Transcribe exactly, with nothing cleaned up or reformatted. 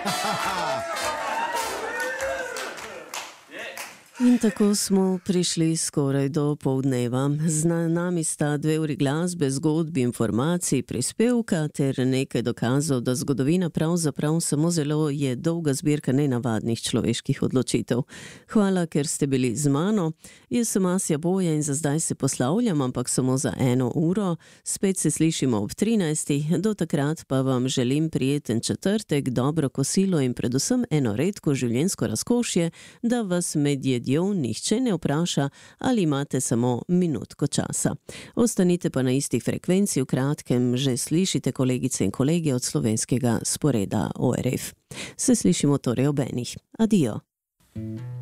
In tako smo prišli skoraj do poldneva. Z nami sta dve uri glasbe, zgodb, informacij, prispevka ter nekaj dokazov, da zgodovina pravzaprav samo zelo je dolga zbirka nenavadnih človeških odločitev. Hvala, ker ste bili z mano. Jaz sem Asja Boja in za zdaj se poslavljam, ampak samo za eno uro. Spet se slišimo ob trinajstih. Do takrat pa vam želim prijeten četrtek, dobro kosilo in predvsem eno redko življenjsko razkošje, da vas med jedjo nihče ne vpraša, ali imate samo minutko časa. Ostanite pa na isti frekvenci, v kratkem že slišite kolegice in kolege od slovenskega sporeda O R F. Se slišimo torej ob enih. Adijo.